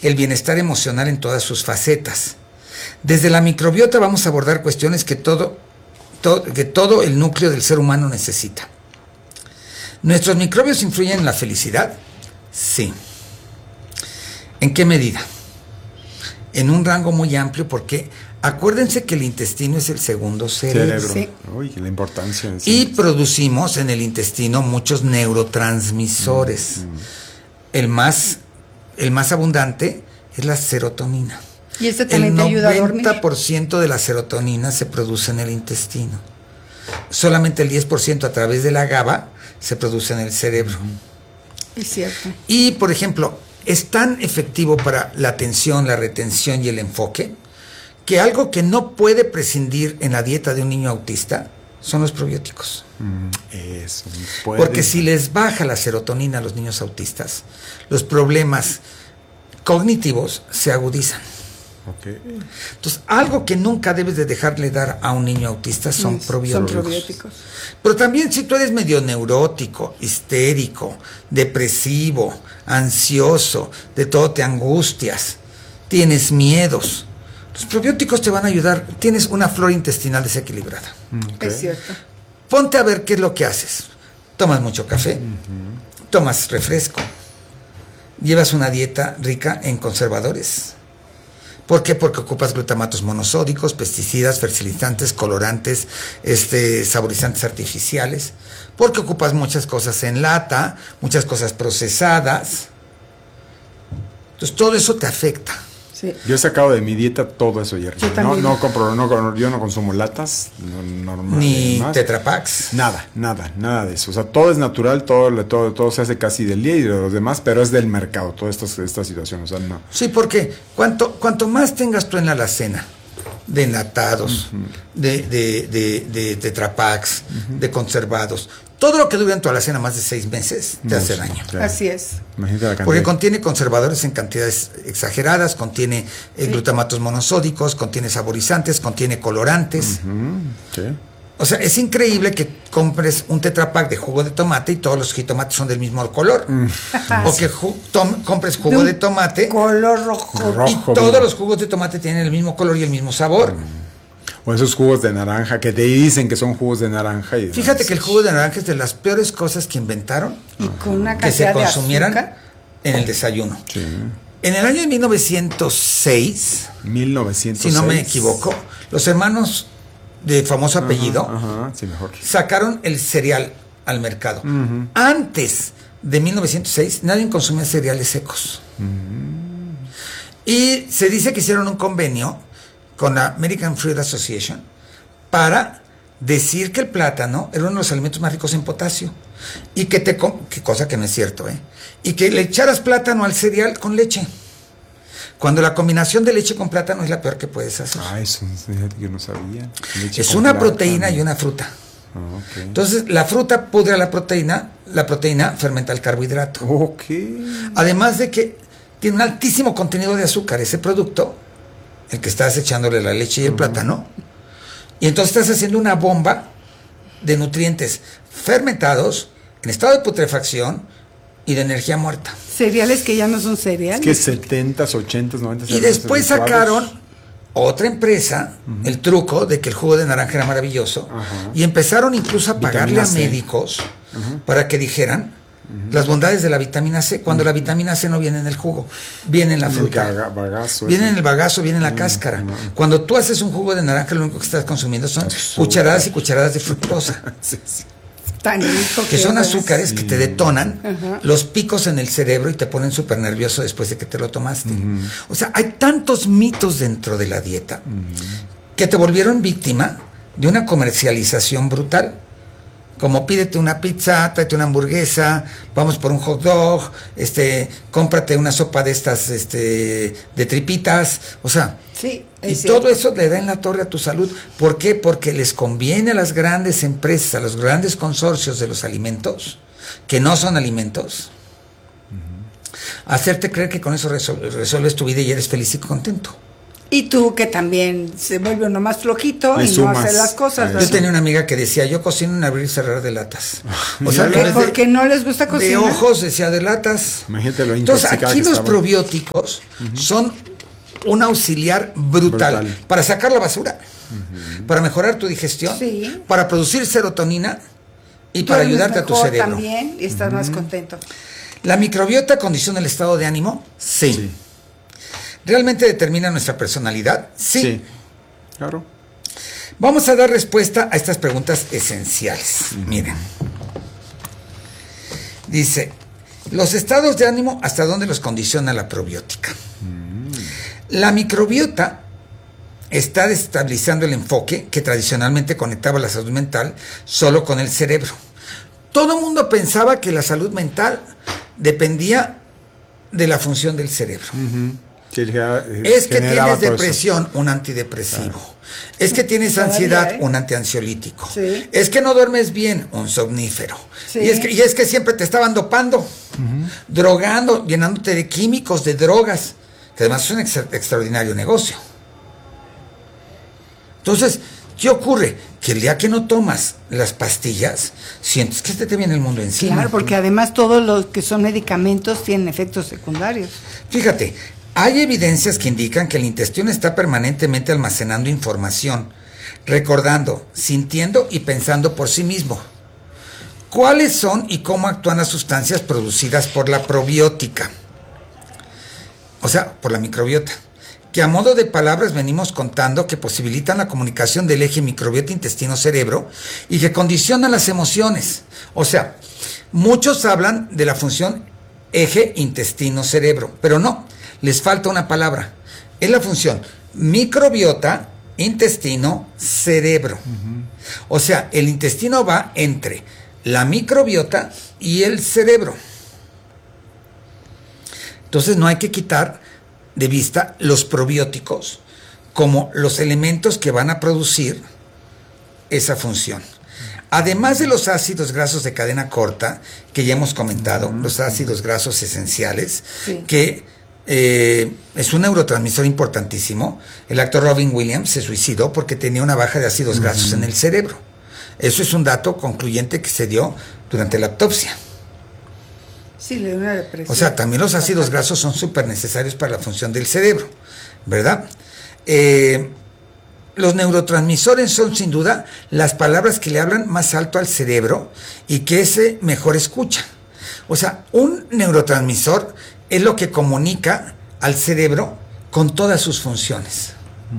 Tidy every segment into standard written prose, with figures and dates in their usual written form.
el bienestar emocional en todas sus facetas. Desde la microbiota vamos a abordar cuestiones que todo el núcleo del ser humano necesita. ¿Nuestros microbios influyen en la felicidad? Sí. ¿En qué medida? En un rango muy amplio, porque acuérdense que el intestino es el segundo cerebro. Sí. Uy, la importancia. Y producimos en el intestino muchos neurotransmisores. El más abundante es la serotonina. Y este también te ayuda a dormir. El 90% de la serotonina se produce en el intestino. Solamente el 10% a través de la GABA se produce en el cerebro. Es cierto. Y, por ejemplo, es tan efectivo para la atención, la retención y el enfoque, que algo que no puede prescindir en la dieta de un niño autista son los probióticos. Eso. Porque si les baja la serotonina a los niños autistas, los problemas cognitivos se agudizan. Okay. Entonces, algo que nunca debes de dejarle dar a un niño autista son probióticos. Pero también si tú eres medio neurótico, histérico, depresivo, ansioso, de todo te angustias, tienes miedos, los probióticos te van a ayudar. Tienes una flora intestinal desequilibrada. Okay. Es cierto. Ponte a ver qué es lo que haces. Tomas mucho café, tomas refresco, llevas una dieta rica en conservadores. ¿Por qué? Porque ocupas glutamatos monosódicos, pesticidas, fertilizantes, colorantes, saborizantes artificiales. Porque ocupas muchas cosas en lata, muchas cosas procesadas. Entonces todo eso te afecta. Sí. Yo he sacado de mi dieta todo eso, Jerry. Yo no consumo latas, ni Tetra Paks. Nada de eso. O sea, todo es natural, todo se hace casi del día y de los demás, pero es del mercado, toda esta situación. O sea, no. Sí, porque cuanto más tengas tú en la alacena de enlatados, de Tetra Paks, de conservados, todo lo que dure en tu alacena más de 6 meses te hace daño. Claro. Así es. Imagínate la cantidad. Porque contiene conservadores en cantidades exageradas, contiene glutamatos monosódicos, contiene saborizantes, contiene colorantes. Sí. O sea, es increíble que compres un Tetra Pak de jugo de tomate y todos los jitomates son del mismo color. O que compres jugo de tomate color rojo y todos los jugos de tomate tienen el mismo color y el mismo sabor. O esos jugos de naranja que te dicen que son jugos de naranja. Y fíjate que el jugo de naranja es de las peores cosas que inventaron y con una que se consumieran de azúcar en el desayuno. Sí. En el año de 1906, si no me equivoco, los hermanos de famoso apellido sacaron el cereal al mercado. Antes de 1906 nadie consumía cereales secos. Y se dice que hicieron un convenio con la American Fruit Association para decir que el plátano era uno de los alimentos más ricos en potasio y que cosa que no es cierto, y que le echaras plátano al cereal con leche, cuando la combinación de leche con plátano es la peor que puedes hacer. Eso yo no sabía. Es una proteína y una fruta. Okay. Entonces la fruta pudre la proteína fermenta el carbohidrato. Okay. Además de que tiene un altísimo contenido de azúcar ese producto, el que estás echándole la leche y el plátano, y entonces estás haciendo una bomba de nutrientes fermentados en estado de putrefacción y de energía muerta. Cereales que ya no son cereales. Es que 70s, 80s, 90s. Y después sacaron otra empresa, el truco de que el jugo de naranja era maravilloso, y empezaron incluso a pagarle a médicos para que dijeran las bondades de la vitamina C, cuando la vitamina C no viene en el jugo, viene en la fruta, viene en el bagazo, viene en la cáscara. Cuando tú haces un jugo de naranja, lo único que estás consumiendo son cucharadas y cucharadas de fructosa. Tan rico que son azúcares que te detonan los picos en el cerebro y te ponen súper nervioso después de que te lo tomaste. O sea, hay tantos mitos dentro de la dieta que te volvieron víctima de una comercialización brutal. Como pídete una pizza, tráete una hamburguesa, vamos por un hot dog, cómprate una sopa de estas, de tripitas, o sea, sí, y todo eso le da en la torre a tu salud. ¿Por qué? Porque les conviene a las grandes empresas, a los grandes consorcios de los alimentos, que no son alimentos, hacerte creer que con eso resuelves tu vida y eres feliz y contento. Y tú que también se vuelve uno más flojito Le y no sumas hace las cosas. a ¿verdad? Yo tenía una amiga que decía, yo cocino en abrir y cerrar de latas. O sea, en ¿Qué? vez Porque no les gusta de cocinar. ojos decía de latas. Imagínate lo Entonces intoxicada aquí que los estaba. probióticos son un auxiliar brutal para sacar la basura, para mejorar tu digestión, Sí. para producir serotonina y Tú para duermes ayudarte a tu mejor cerebro. también y estás más contento. ¿La microbiota condiciona el estado de ánimo? Sí. ¿Realmente determina nuestra personalidad? Sí. Claro. Vamos a dar respuesta a estas preguntas esenciales. Miren. Dice, los estados de ánimo, ¿hasta dónde los condiciona la probiótica? La microbiota está desestabilizando el enfoque que tradicionalmente conectaba la salud mental solo con el cerebro. Todo el mundo pensaba que la salud mental dependía de la función del cerebro. Es que tienes depresión, un antidepresivo. Es que tienes ansiedad, un antiansiolítico. Sí. Es que no duermes bien, un somnífero. Sí. Y es que siempre te estaban dopando, drogando, llenándote de químicos, de drogas, que además es un extraordinario negocio. Entonces, ¿qué ocurre? Que el día que no tomas las pastillas, sientes que te viene el mundo encima. Claro, porque además todos los que son medicamentos tienen efectos secundarios. Fíjate, hay evidencias que indican que el intestino está permanentemente almacenando información, recordando, sintiendo y pensando por sí mismo. ¿Cuáles son y cómo actúan las sustancias producidas por la probiótica? O sea, por la microbiota. Que a modo de palabras venimos contando que posibilitan la comunicación del eje microbiota intestino-cerebro y que condicionan las emociones. O sea, muchos hablan de la función eje intestino-cerebro, pero no, les falta una palabra. Es la función microbiota intestino-cerebro. O sea, el intestino va entre la microbiota y el cerebro. Entonces no hay que quitar de vista los probióticos como los elementos que van a producir esa función. Además de los ácidos grasos de cadena corta, que ya hemos comentado, los ácidos grasos esenciales, que es un neurotransmisor importantísimo. El actor Robin Williams se suicidó porque tenía una baja de ácidos grasos en el cerebro. Eso es un dato concluyente que se dio durante la autopsia. Sí, le dio una depresión. O sea, también los ácidos grasos son súper necesarios para la función del cerebro, ¿verdad? Los neurotransmisores son sin duda las palabras que le hablan más alto al cerebro y que ese mejor escucha. O sea, un neurotransmisor es lo que comunica al cerebro con todas sus funciones.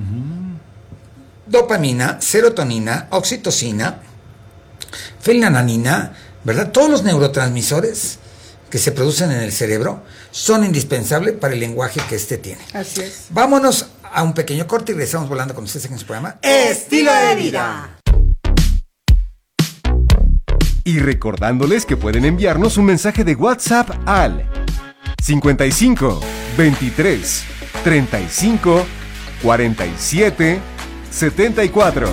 Dopamina, serotonina, oxitocina, fenilalanina, ¿verdad? Todos los neurotransmisores que se producen en el cerebro son indispensables para el lenguaje que éste tiene. Así es. Vámonos a un pequeño corte y regresamos volando con ustedes en su programa Estilo de vida. Y recordándoles que pueden enviarnos un mensaje de WhatsApp al 55 23 35 47 74.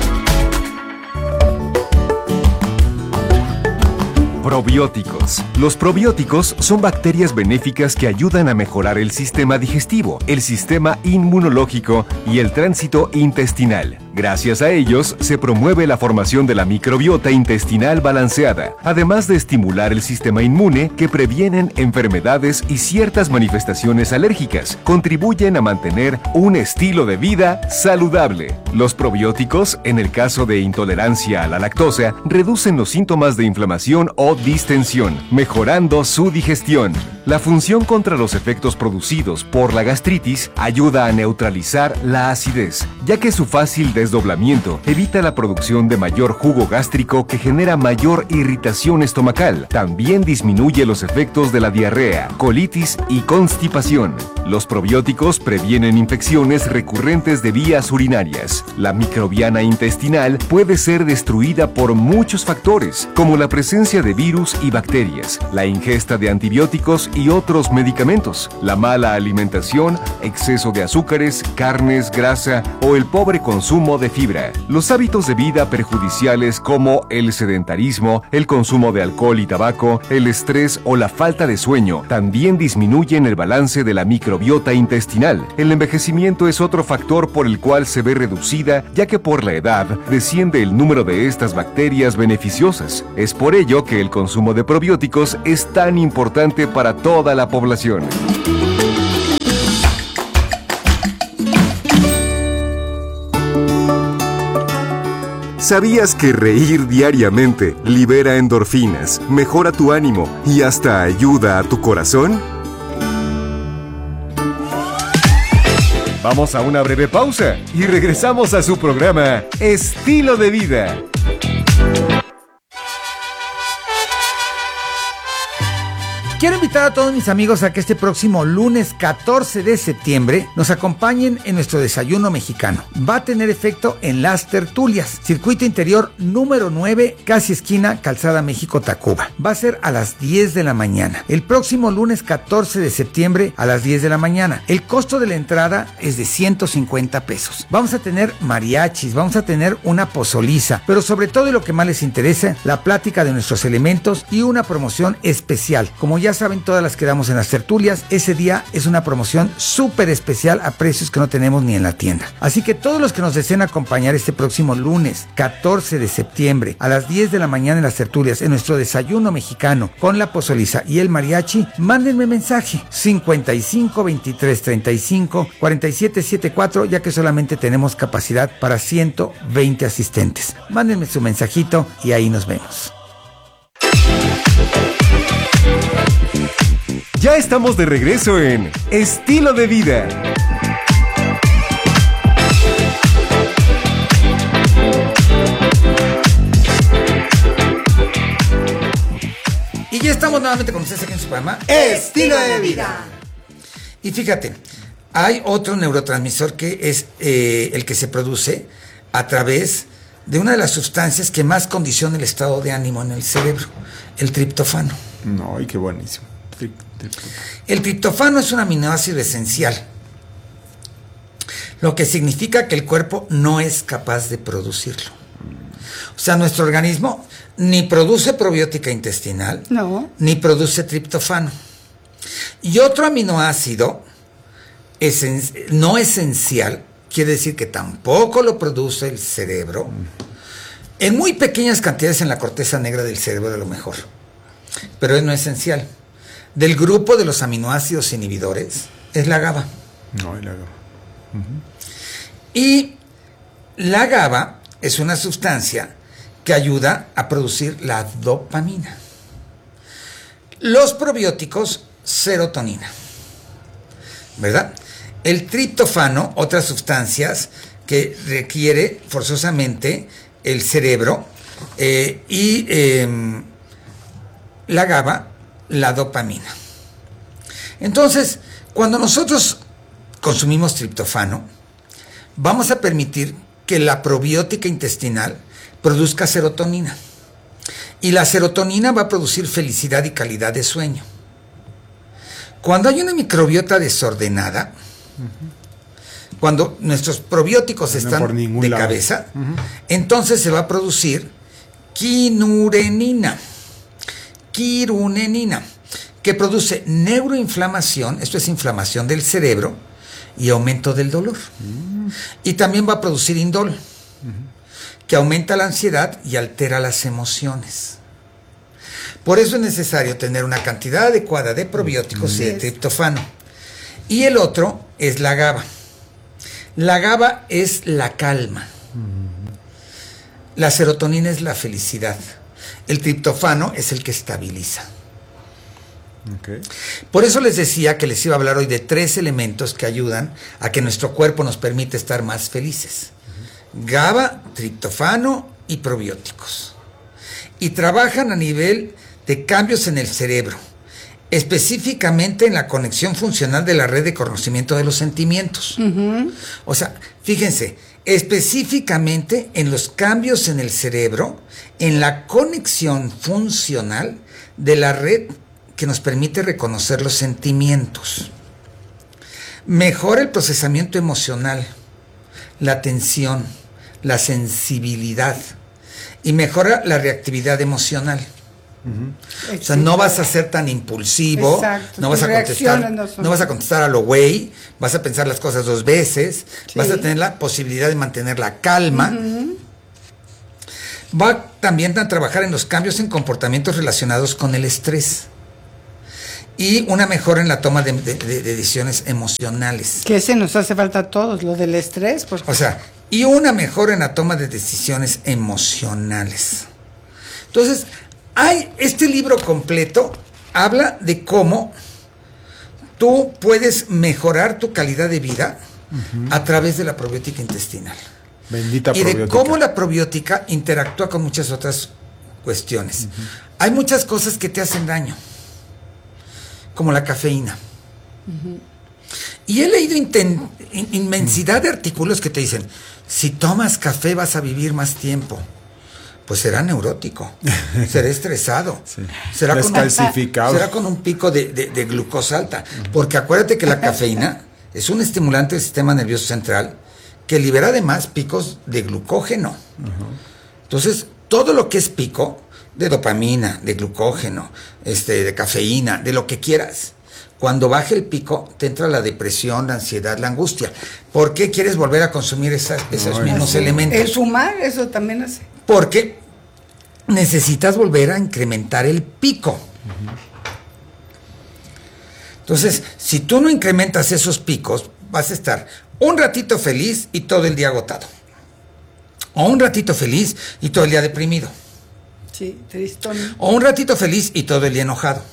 Probióticos. Los probióticos son bacterias benéficas que ayudan a mejorar el sistema digestivo, el sistema inmunológico y el tránsito intestinal. Gracias a ellos, se promueve la formación de la microbiota intestinal balanceada, además de estimular el sistema inmune que previenen enfermedades y ciertas manifestaciones alérgicas. Contribuyen a mantener un estilo de vida saludable. Los probióticos, en el caso de intolerancia a la lactosa, reducen los síntomas de inflamación o distensión, mejorando su digestión. La función contra los efectos producidos por la gastritis ayuda a neutralizar la acidez, ya que su fácil desdoblamiento evita la producción de mayor jugo gástrico que genera mayor irritación estomacal. También disminuye los efectos de la diarrea, colitis y constipación. Los probióticos previenen infecciones recurrentes de vías urinarias. La microbiana intestinal puede ser destruida por muchos factores, como la presencia de virus y bacterias, la ingesta de antibióticos y otros medicamentos, la mala alimentación, exceso de azúcares, carnes, grasa o el pobre consumo consumo de fibra. Los hábitos de vida perjudiciales como el sedentarismo, el consumo de alcohol y tabaco, el estrés o la falta de sueño también disminuyen el balance de la microbiota intestinal. El envejecimiento es otro factor por el cual se ve reducida, ya que por la edad desciende el número de estas bacterias beneficiosas. Es por ello que el consumo de probióticos es tan importante para toda la población. ¿Sabías que reír diariamente libera endorfinas, mejora tu ánimo y hasta ayuda a tu corazón? Vamos a una breve pausa y regresamos a su programa Estilo de Vida. Quiero invitar a todos mis amigos a que este próximo lunes 14 de septiembre nos acompañen en nuestro desayuno mexicano. Va a tener efecto en Las Tertulias, circuito interior número 9, casi esquina Calzada México-Tacuba. Va a ser a las 10 de la mañana. El próximo lunes 14 de septiembre a las 10 de la mañana. El costo de la entrada es de 150 pesos. Vamos a tener mariachis, vamos a tener una pozoliza, pero sobre todo y lo que más les interesa, la plática de nuestros elementos y una promoción especial. Como ya saben, todas las que damos en las tertulias, ese día es una promoción súper especial a precios que no tenemos ni en la tienda. Así que todos los que nos deseen acompañar este próximo lunes 14 de septiembre a las 10 de la mañana en las tertulias, en nuestro desayuno mexicano con la pozoliza y el mariachi, mándenme mensaje 55 23 35 47 74, ya que solamente tenemos capacidad para 120 asistentes. Mándenme su mensajito y ahí nos vemos. Ya estamos de regreso en Estilo de Vida. Y ya estamos nuevamente con ustedes aquí en su programa Estilo de Vida. Y fíjate, hay otro neurotransmisor que es el que se produce a través de una de las sustancias que más condiciona el estado de ánimo en el cerebro, el triptofano. No, y qué buenísimo. El triptofano es un aminoácido esencial, lo que significa que el cuerpo no es capaz de producirlo. O sea, nuestro organismo ni produce probiótica intestinal, ni produce triptofano. Y otro aminoácido no esencial, quiere decir que tampoco lo produce el cerebro, en muy pequeñas cantidades en la corteza negra del cerebro a lo mejor, pero es no esencial. Del grupo de los aminoácidos inhibidores es la GABA. No, y la GABA. Y la GABA es una sustancia que ayuda a producir la dopamina. Los probióticos, serotonina. ¿Verdad? El triptofano, otras sustancias que requiere forzosamente el cerebro, y la GABA, la dopamina. Entonces, cuando nosotros consumimos triptofano, vamos a permitir que la probiótica intestinal produzca serotonina. Y la serotonina va a producir felicidad y calidad de sueño. Cuando hay una microbiota desordenada, cuando nuestros probióticos están de cabeza, entonces se va a producir quinunenina, que produce neuroinflamación, esto es inflamación del cerebro y aumento del dolor. Y también va a producir indol, que aumenta la ansiedad y altera las emociones. Por eso es necesario tener una cantidad adecuada de probióticos y de triptofano. Y el otro es la GABA. La GABA es la calma. La serotonina es la felicidad. El triptofano es el que estabiliza. Okay. Por eso les decía que les iba a hablar hoy de 3 elementos que ayudan a que nuestro cuerpo nos permita estar más felices. GABA, triptofano y probióticos. Y trabajan a nivel de cambios en el cerebro, específicamente en la conexión funcional de la red de conocimiento de los sentimientos. O sea, fíjense, específicamente en los cambios en el cerebro, en la conexión funcional de la red que nos permite reconocer los sentimientos. Mejora el procesamiento emocional, la atención, la sensibilidad y mejora la reactividad emocional. O sea, no vas a ser tan impulsivo, Exacto, no vas a tus contestar, reacciones no vas a contestar a lo güey, vas a pensar las cosas 2 veces, Sí. vas a tener la posibilidad de mantener la calma. Va también a trabajar en los cambios en comportamientos relacionados con el estrés y una mejora en la toma de decisiones emocionales. Que ese nos hace falta a todos, lo del estrés. Porque O sea, y una mejora en la toma de decisiones emocionales. Entonces, este libro completo habla de cómo tú puedes mejorar tu calidad de vida a través de la probiótica intestinal. Bendita Y de probiótica. cómo la probiótica interactúa con muchas otras cuestiones. Hay muchas cosas que te hacen daño, como la cafeína. Y he leído inmensidad de artículos que te dicen, si tomas café vas a vivir más tiempo. Pues será neurótico, será estresado, Sí. será, Descalcificado. será con un pico de glucosa alta. Porque acuérdate que la cafeína es un estimulante del sistema nervioso central que libera además picos de glucógeno. Entonces, todo lo que es pico de dopamina, de glucógeno, de cafeína, de lo que quieras, cuando baje el pico, te entra la depresión, la ansiedad, la angustia. ¿Por qué quieres volver a consumir esos mismos así, elementos? el fumar, eso también hace. Porque necesitas volver a incrementar el pico. Entonces, si tú no incrementas esos picos, vas a estar un ratito feliz y todo el día agotado. O un ratito feliz y todo el día deprimido. Sí, tristón. O un ratito feliz y todo el día enojado.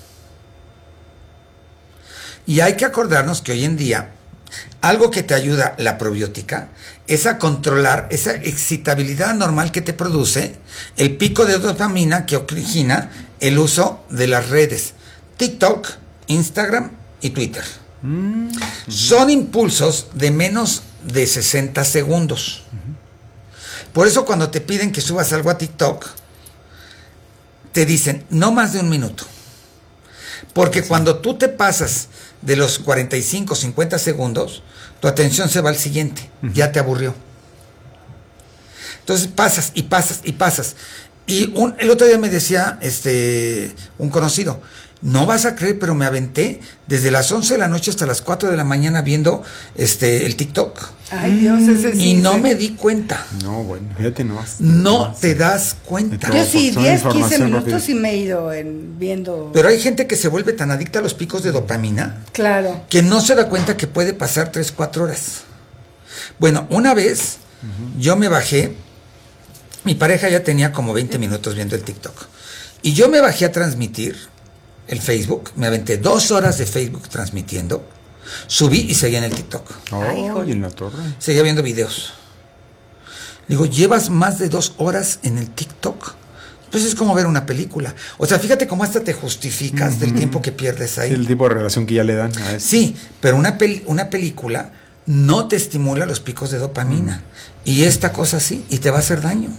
Y hay que acordarnos que hoy en día, algo que te ayuda la probiótica es a controlar esa excitabilidad normal que te produce el pico de dopamina que origina el uso de las redes TikTok, Instagram y Twitter. Son impulsos de menos de 60 segundos. Por eso cuando te piden que subas algo a TikTok, te dicen no más de 1 minuto. Porque cuando tú te pasas de los 45, 50 segundos, tu atención se va al siguiente, ya te aburrió. Entonces pasas y pasas y pasas. Y el otro día me decía un conocido, no vas a creer, pero me aventé desde las 11 de la noche hasta las 4 de la mañana viendo el TikTok. Ay, Dios, ese sí. Y no me di cuenta. No, bueno, fíjate nomás. No te das cuenta. Yo sí, Son 10, 15 información minutos rápida. y me he ido viendo. Pero hay gente que se vuelve tan adicta a los picos de dopamina Claro. que no se da cuenta que puede pasar 3, 4 horas. Bueno, una vez yo me bajé, mi pareja ya tenía como 20 minutos viendo el TikTok, y yo me bajé a transmitir el Facebook, me aventé 2 horas de Facebook transmitiendo, subí y seguía en el TikTok. Ay, Oh, híjole. y en la torre. Seguía viendo videos. Digo, ¿llevas más de 2 horas en el TikTok? Pues es como ver una película. O sea, fíjate cómo hasta te justificas del tiempo que pierdes ahí. El tipo de relación que ya le dan a eso. Sí, pero una película no te estimula los picos de dopamina. Y esta cosa sí, y te va a hacer daño.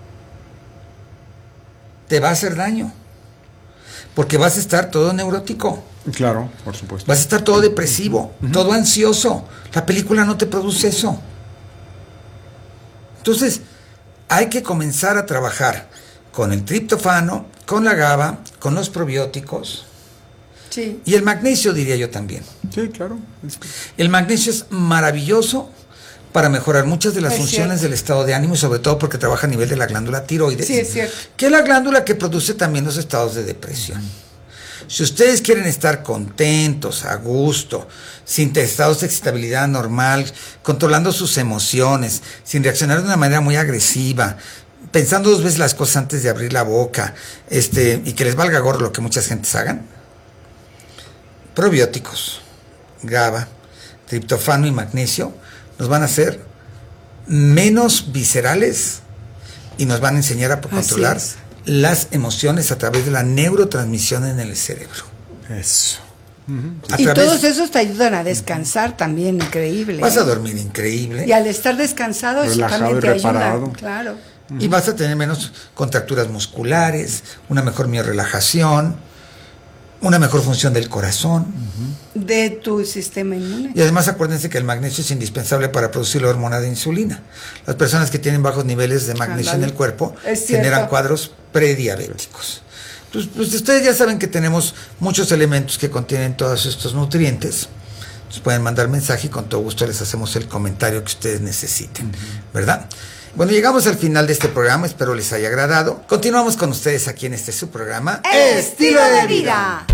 Te va a hacer daño. Porque vas a estar todo neurótico. Claro, por supuesto. Vas a estar todo depresivo, todo ansioso. La película no te produce eso. Entonces, hay que comenzar a trabajar con el triptofano, con la GABA, con los probióticos Sí. y el magnesio, diría yo también. Sí, claro. Es que- El magnesio es maravilloso para mejorar muchas de las Es funciones cierto. del estado de ánimo y sobre todo porque trabaja a nivel de la glándula tiroides. Sí, es cierto. Que es la glándula que produce también los estados de depresión. Si ustedes quieren estar contentos, a gusto, sin estados de excitabilidad normal, controlando sus emociones, sin reaccionar de una manera muy agresiva, pensando 2 veces las cosas antes de abrir la boca, y que les valga gorro lo que muchas gentes hagan, probióticos, GABA, triptofano y magnesio nos van a hacer menos viscerales y nos van a enseñar a controlar es. las emociones a través de la neurotransmisión en el cerebro. Eso. A Y través- todos esos te ayudan a descansar también, increíble. Vas a ¿eh? dormir increíble Y al estar descansado, eso Relajado también y te ayuda. reparado. Claro. y vas a tener menos contracturas musculares, una mejor miorrelajación, una mejor función del corazón. De tu sistema inmune. Y además acuérdense que el magnesio es indispensable para producir la hormona de insulina. Las personas que tienen bajos niveles de magnesio en el cuerpo generan cuadros prediabéticos. Pues ustedes ya saben que tenemos muchos elementos que contienen todos estos nutrientes. Nos pueden mandar mensaje y con todo gusto les hacemos el comentario que ustedes necesiten, ¿verdad? Bueno, llegamos al final de este programa, espero les haya agradado. Continuamos con ustedes aquí en este su programa Estilo de Vida.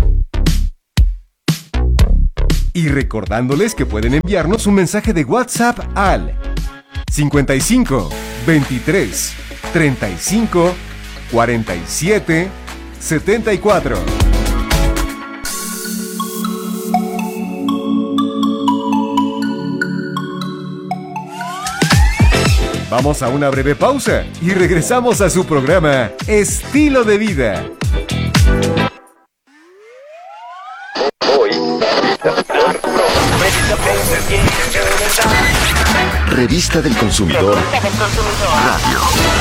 Y recordándoles que pueden enviarnos un mensaje de WhatsApp al 55 23 35 47 74. Vamos a una breve pausa y regresamos a su programa Estilo de Vida. Revista del Consumidor Radio.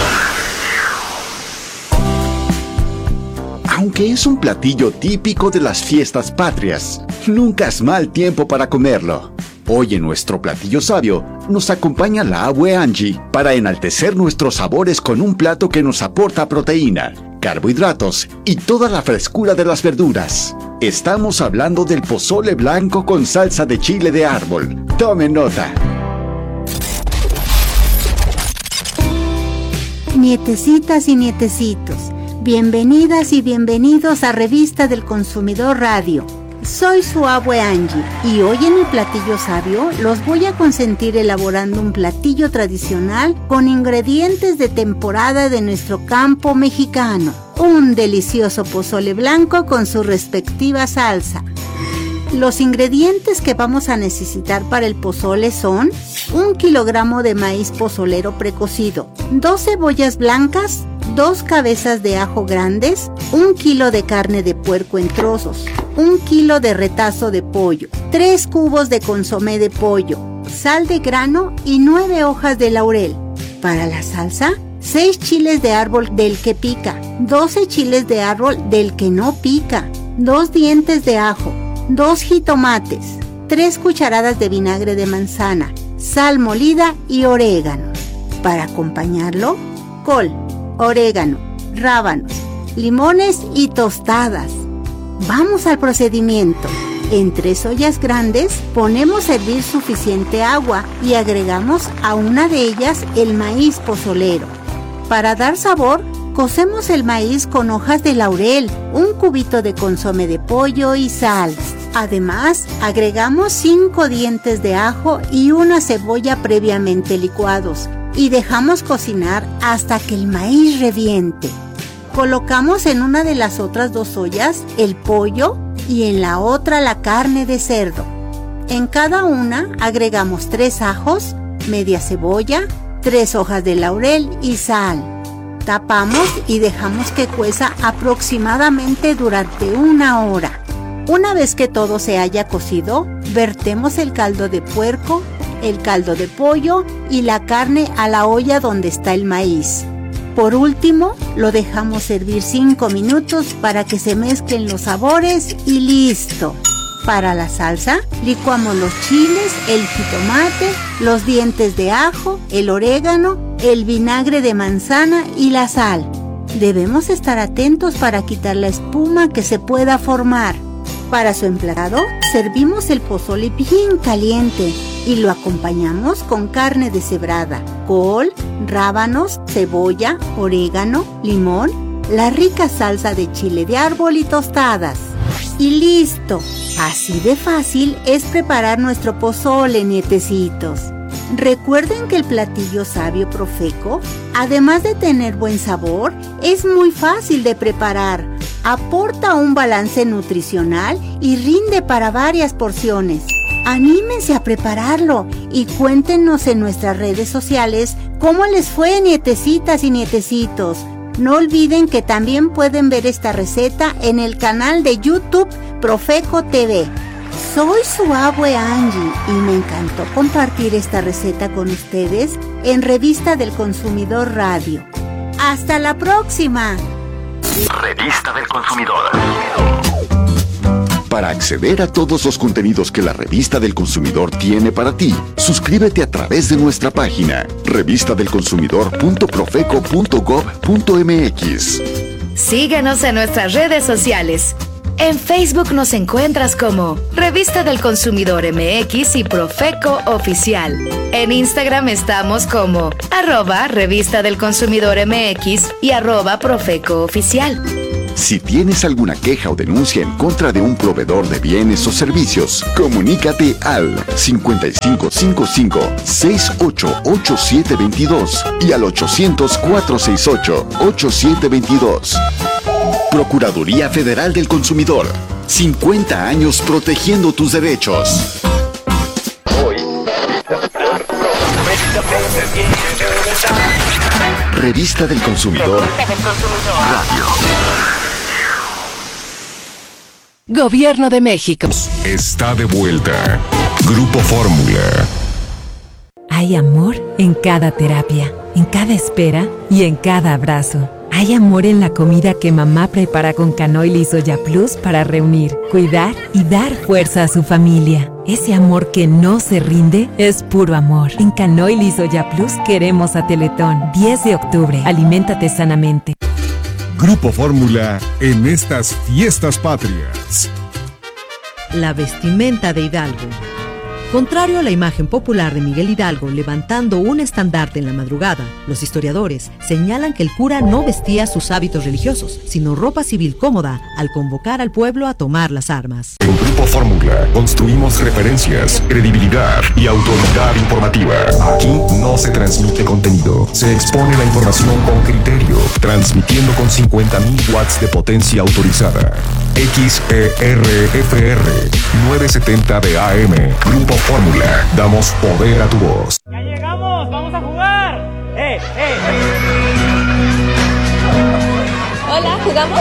Aunque es un platillo típico de las fiestas patrias, nunca es mal tiempo para comerlo. Hoy en nuestro platillo sabio nos acompaña la abue Angie para enaltecer nuestros sabores con un plato que nos aporta proteína, carbohidratos y toda la frescura de las verduras. Estamos hablando del pozole blanco con salsa de chile de árbol. Tomen nota. Nietecitas y nietecitos, bienvenidas y bienvenidos a Revista del Consumidor Radio. Soy su abue Angie y hoy en el platillo sabio los voy a consentir elaborando un platillo tradicional con ingredientes de temporada de nuestro campo mexicano. Un delicioso pozole blanco con su respectiva salsa. Los ingredientes que vamos a necesitar para el pozole son 1 kilogramo de maíz pozolero precocido, 2 cebollas blancas, 2 cabezas de ajo grandes, 1 kilo de carne de puerco en trozos, 1 kilo de retazo de pollo, 3 cubos de consomé de pollo, sal de grano y 9 hojas de laurel. Para la salsa, 6 chiles de árbol del que pica, 12 chiles de árbol del que no pica, 2 dientes de ajo, 2 jitomates, 3 cucharadas de vinagre de manzana, sal molida y orégano. Para acompañarlo, col, orégano, rábanos, limones y tostadas. Vamos al procedimiento. En 3 ollas grandes ponemos a hervir suficiente agua y agregamos a una de ellas el maíz pozolero. Para dar sabor, cocemos el maíz con hojas de laurel, 1 cubito de consomé de pollo y sal. Además, agregamos 5 dientes de ajo y una cebolla previamente licuados y dejamos cocinar hasta que el maíz reviente. Colocamos en una de las otras 2 ollas el pollo y en la otra la carne de cerdo. En cada una agregamos 3 ajos, media cebolla, 3 hojas de laurel y sal. Tapamos y dejamos que cueza aproximadamente durante 1 hora. Una vez que todo se haya cocido, vertemos el caldo de puerco, el caldo de pollo y la carne a la olla donde está el maíz. Por último, lo dejamos hervir 5 minutos para que se mezclen los sabores y listo. Para la salsa, licuamos los chiles, el jitomate, los dientes de ajo, el orégano, el vinagre de manzana y la sal. Debemos estar atentos para quitar la espuma que se pueda formar. Para su emplatado, servimos el pozole bien caliente y lo acompañamos con carne deshebrada, col, rábanos, cebolla, orégano, limón, la rica salsa de chile de árbol y tostadas. Y listo. Así de fácil es preparar nuestro pozole, nietecitos. Recuerden que el platillo sabio Profeco, además de tener buen sabor, es muy fácil de preparar. Aporta un balance nutricional y rinde para varias porciones. Anímense a prepararlo y cuéntenos en nuestras redes sociales cómo les fue, nietecitas y nietecitos. No olviden que también pueden ver esta receta en el canal de YouTube Profeco TV. Soy su abue Angie y me encantó compartir esta receta con ustedes en Revista del Consumidor Radio. ¡Hasta la próxima! Revista del Consumidor. Para acceder a todos los contenidos que la Revista del Consumidor tiene para ti, suscríbete a través de nuestra página revistadelconsumidor.profeco.gov.mx. Síguenos en nuestras redes sociales. En Facebook nos encuentras como Revista del Consumidor MX y Profeco Oficial. En Instagram estamos como @Revista del Consumidor MX y @Profeco Oficial. Si tienes alguna queja o denuncia en contra de un proveedor de bienes o servicios, comunícate al 5555-688722 y al 800-468-8722. Procuraduría Federal del Consumidor. 50 años protegiendo tus derechos. Revista del Consumidor Radio. Gobierno de México. Está de vuelta. Grupo Fórmula. Hay amor en cada terapia, en cada espera y en cada abrazo. Hay amor en la comida que mamá prepara con Canoil y Soya Plus para reunir, cuidar y dar fuerza a su familia. Ese amor que no se rinde es puro amor. En Canoil y Soya Plus queremos a Teletón. 10 de octubre. Aliméntate sanamente. Grupo Fórmula en estas fiestas patrias. La vestimenta de Hidalgo. Contrario a la imagen popular de Miguel Hidalgo levantando un estandarte en la madrugada, los historiadores señalan que el cura no vestía sus hábitos religiosos, sino ropa civil cómoda al convocar al pueblo a tomar las armas. En Grupo Fórmula construimos referencias, credibilidad y autoridad informativa. Aquí no se transmite contenido, se expone la información con criterio, transmitiendo con 50.000 watts de potencia autorizada. XERFR 970 de AM. Grupo Fórmula. Damos poder a tu voz. ¡Ya llegamos! ¡Vamos a jugar! Hola, ¿jugamos?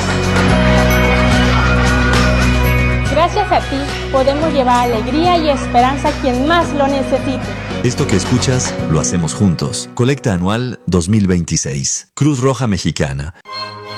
Gracias a ti podemos llevar alegría y esperanza a quien más lo necesite. Esto que escuchas lo hacemos juntos. Colecta anual 2026. Cruz Roja Mexicana.